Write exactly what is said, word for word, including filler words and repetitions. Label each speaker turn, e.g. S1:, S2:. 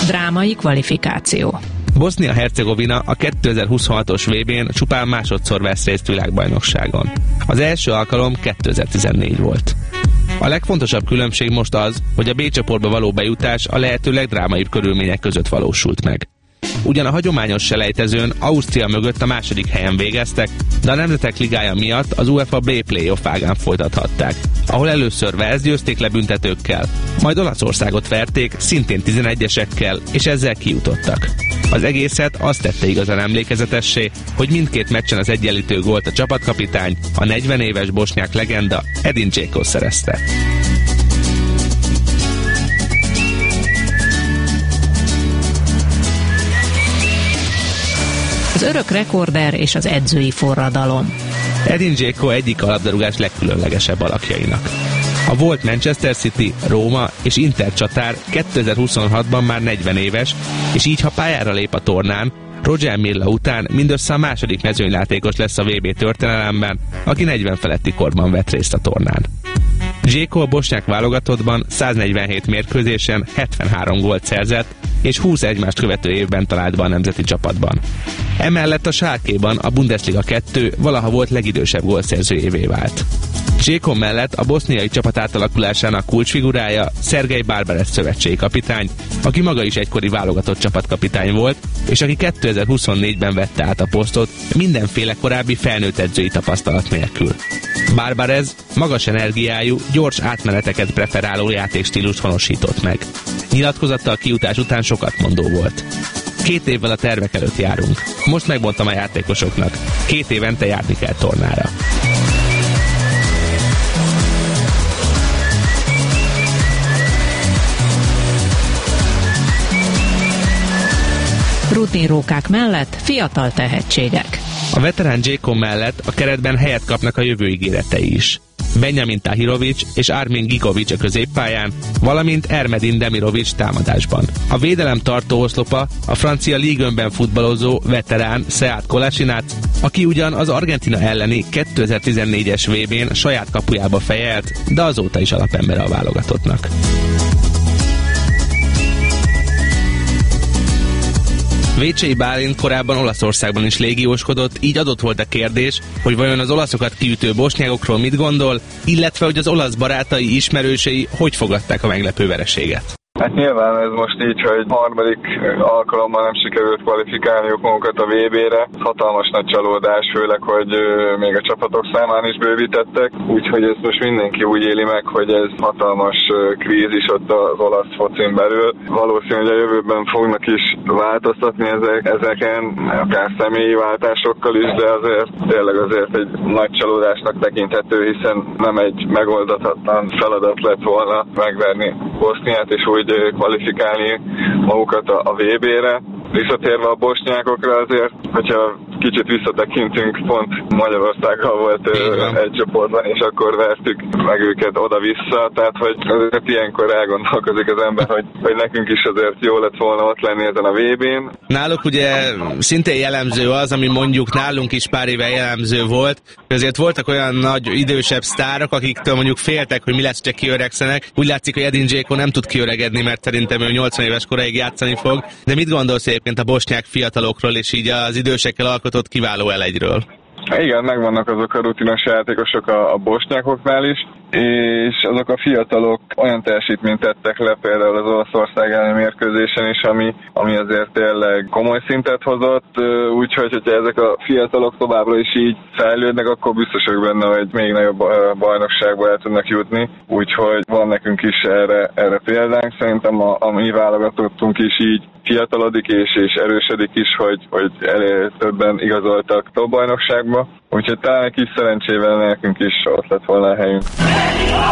S1: Drámai kvalifikáció.
S2: Bosznia-Hercegovina a kétezer-huszonhatos vé bén csupán másodszor vesz részt világbajnokságon. Az első alkalom kétezer-tizennégy volt. A legfontosabb különbség most az, hogy a B csoportba való bejutás a lehető legdrámaibb körülmények között valósult meg. Ugyan a hagyományos selejtezőn Ausztria mögött a második helyen végeztek, de a Nemzetek Ligája miatt az UEFA B playoff ágán folytathatták, ahol először Wales győzték le büntetőkkel, majd Olaszországot verték szintén tizenegyesekkel, és ezzel kijutottak. Az egészet azt tette igazán emlékezetessé, hogy mindkét meccsen az egyenlítő gólt a csapatkapitány, a negyven éves bosnyák legenda Edin Dzeko szerezte.
S1: Az örök rekorder és az edzői forradalom.
S2: Edin Dzeko egyik a labdarúgás legkülönlegesebb alakjainak. A volt Manchester City, Róma és Inter csatár kétezer-huszonhatban már negyven éves, és így ha pályára lép a tornán, Roger Milla után mindössze a második mezőnyjátékos lesz a vé bé történelemben, aki negyven feletti korban vett részt a tornán. Dzeko a bosnyák válogatottban száznegyvenhét mérkőzésen hetvenhárom gólt szerzett, és húsz egymást követő évben talált be a nemzeti csapatban. Emellett a Schalkéban a Bundesliga kettő valaha volt legidősebb gólszerzőjévé vált. Dzeko mellett a boszniai csapat átalakulásának kulcsfigurája Szergej Barbarez szövetségi kapitány, aki maga is egykori válogatott csapatkapitány volt, és aki kétezer-huszonnégyben vette át a posztot mindenféle korábbi felnőtt edzői tapasztalat nélkül. Barbarez magas energiájú, gyors átmeneteket preferáló játékstílust honosított meg. Nyilatkozattal kijutás után sokat mondó volt. Két évvel a tervek előtt járunk. Most megmondtam a játékosoknak. Két évente járni kell tornára.
S1: Rutinrókák mellett fiatal tehetségek.
S2: A veterán Dzeko mellett a keretben helyet kapnak a jövő ígéretei is. Benjamin Tahirović és Armin Gigović a középpályán, valamint Ermedin Demirović támadásban. A védelem tartó oszlopa a francia Ligue-ben futballozó veterán Sead Kolasinac, aki ugyan az Argentina elleni kétezer-tizennégyes vé bén saját kapujába fejelt, de azóta is alapembere a válogatottnak. Vécsei Bálint korábban Olaszországban is légióskodott, így adott volt a kérdés, hogy vajon az olaszokat kiütő bosnyákokról mit gondol, illetve hogy az olasz barátai, ismerősei hogy fogadták a meglepő vereséget.
S3: Hát nyilván ez most így, hogy harmadik alkalommal nem sikerült kvalifikálniuk magukat a vé bére. Hatalmas nagy csalódás, főleg, hogy még a csapatok számán is bővítettek. Úgyhogy ezt most mindenki úgy éli meg, hogy ez hatalmas krízis ott az olasz focin belül. Valószínű, hogy a jövőben fognak is változtatni ezek, ezeken, akár személyi váltásokkal is, de azért tényleg azért egy nagy csalódásnak tekinthető, hiszen nem egy megoldatlan feladat lett volna megverni Boszniát, és úgy kvalifikálni magukat a, a vé bére. Visszatérve a bosnyákokra azért, hogyha kicsit visszatekintünk, pont Magyarországgal volt egy csoportban, és akkor vertük meg őket oda-vissza, tehát hogy azért ilyenkor elgondolkozik az ember, hogy, hogy nekünk is azért jó lett volna ott lenni ezen a vé bén.
S2: Náluk ugye szintén jellemző az, ami mondjuk nálunk is pár éve jellemző volt, hogy azért voltak olyan nagy idősebb sztárok, akiktől mondjuk féltek, hogy mi lesz, csak kiöregszenek. Úgy látszik, hogy Edin Dzeko nem tud kiöregedni, mert szerintem ő nyolcvan éves koráig játszani fog. De mit gondolsz egyébként a bosnyák fiatalokról, és így az idősekkel alkotott kiváló elegyről?
S3: Igen, megvannak azok a rutinos játékosok a, a bosnyákoknál is, és azok a fiatalok olyan teljesítményt tettek le például az Olaszország elleni mérkőzésen is, ami, ami azért tényleg komoly szintet hozott, úgyhogy hogyha ezek a fiatalok továbbra is így fejlődnek, akkor biztosak benne, hogy még nagyobb bajnokságba el tudnak jutni, úgyhogy van nekünk is erre, erre példánk. Szerintem a, a mi válogatottunk is így fiatalodik és, és erősödik is, hogy, hogy elég többen igazoltak top bajnokságba, úgyhogy talán egy kis szerencsével nekünk is ott lett volna a helyünk.